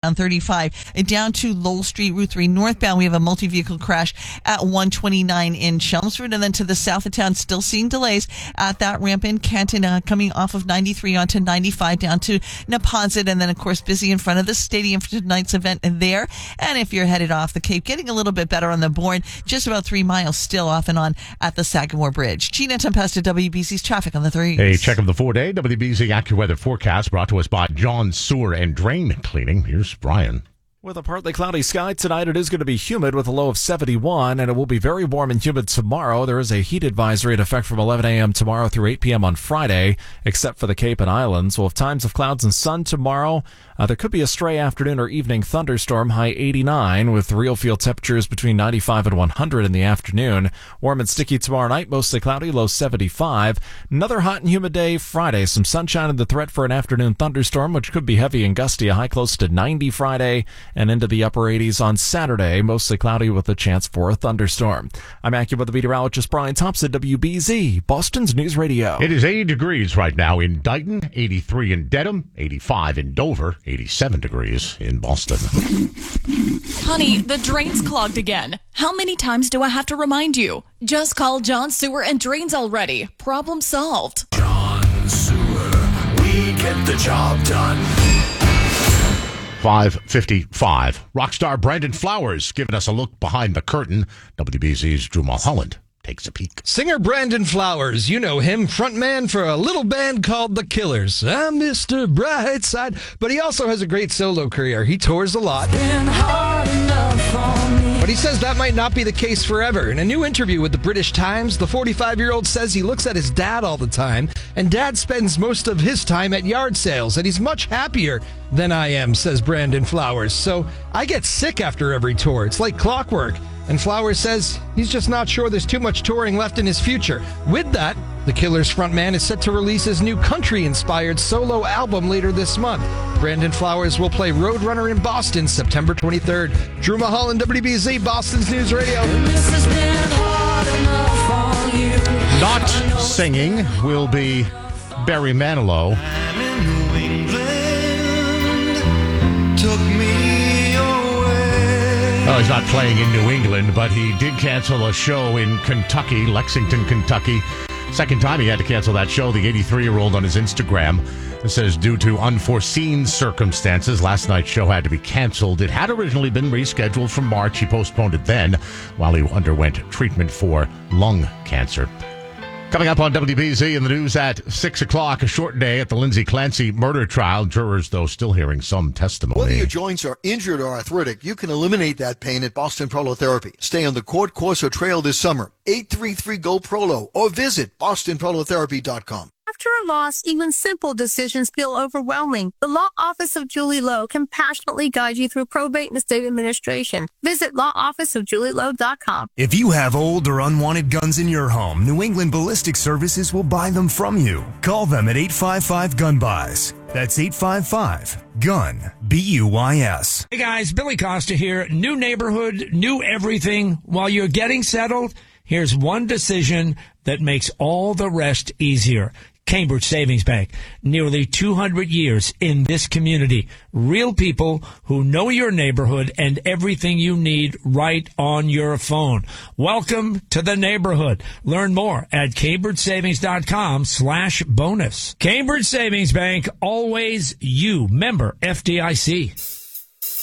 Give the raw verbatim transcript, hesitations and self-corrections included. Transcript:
on thirty-five. Down to Lowell Street, Route three northbound, we have a multi-vehicle crash at one twenty-nine in Chelmsford. And then to the south of town, still seeing delays at that ramp in Canton, uh, coming off of ninety-three onto ninety-five down to Neponset. And then, of course, busy in front of the stadium for tonight's event there. And if you're headed off the Cape, getting a little bit better on the Bourne, just about three miles still off and on at the Sagamore Bridge. Gina Tempesta, W B C's traffic on the three. A check of the four-day W B C AccuWeather forecast brought to us by John Sewer and Drain Cleaning. Here's Brian. With a partly cloudy sky tonight, it is going to be humid with a low of seventy-one, and it will be very warm and humid tomorrow. There is a heat advisory in effect from eleven a.m. tomorrow through eight p.m. on Friday, except for the Cape and Islands. We'll have times of clouds and sun tomorrow. Uh, there could be a stray afternoon or evening thunderstorm, high eighty-nine, with real field temperatures between ninety-five and one hundred in the afternoon. Warm and sticky tomorrow night, mostly cloudy, low seventy-five. Another hot and humid day Friday. Some sunshine and the threat for an afternoon thunderstorm, which could be heavy and gusty, a high close to ninety Friday, and into the upper eighties on Saturday, mostly cloudy with a chance for a thunderstorm. I'm AccuWeather meteorologist Brian Thompson, W B Z, Boston's News Radio. It is eighty degrees right now in Dighton, eighty-three in Dedham, eighty-five in Dover, eighty-seven degrees in Boston. Honey, the drain's clogged again. How many times do I have to remind you? Just call John Sewer and Drains already. Problem solved. John Sewer, we get the job done. five fifty-five. Rockstar Brandon Flowers giving us a look behind the curtain. W B Z's Drew Mulholland takes a peek. Singer Brandon Flowers, you know him, frontman for a little band called The Killers. I'm Mister Brightside, but he also has a great solo career. He tours a lot. But he says that might not be the case forever. In a new interview with the British Times, the forty-five-year-old says he looks at his dad all the time, and dad spends most of his time at yard sales, and he's much happier than I am, says Brandon Flowers. So I get sick after every tour. It's like clockwork. And Flowers says he's just not sure there's too much touring left in his future. With that, The Killers frontman is set to release his new country-inspired solo album later this month. Brandon Flowers will play Roadrunner in Boston September twenty-third. Drew Mulholland, W B Z, Boston's News Radio. Not singing will be Barry Manilow. Took me away. Oh, he's not playing in New England, but he did cancel a show in Kentucky, Lexington, Kentucky. Second time he had to cancel that show. The eighty-three-year-old on his Instagram says due to unforeseen circumstances, last night's show had to be canceled. It had originally been rescheduled for March. He postponed it then while he underwent treatment for lung cancer. Coming up on W B Z in the news at six o'clock, a short day at the Lindsay Clancy murder trial. Jurors, though, still hearing some testimony. Whether your joints are injured or arthritic, you can eliminate that pain at Boston Prolotherapy. Stay on the court course or trail this summer. eight three three, G O, P R O L O or visit boston prolotherapy dot com. After a loss, even simple decisions feel overwhelming. The Law Office of Julie Lowe can passionately guide you through probate and estate administration. Visit law office of julie lowe dot com. If you have old or unwanted guns in your home, New England Ballistic Services will buy them from you. Call them at eight five five, gun buys. That's eight five five, gun, B U Y S. Hey guys, Billy Costa here. New neighborhood, new everything. While you're getting settled, here's one decision that makes all the rest easier. Cambridge Savings Bank, nearly two hundred years in this community. Real people who know your neighborhood and everything you need right on your phone. Welcome to the neighborhood. Learn more at cambridge savings dot com slash bonus. Cambridge Savings Bank, always you. Member F D I C.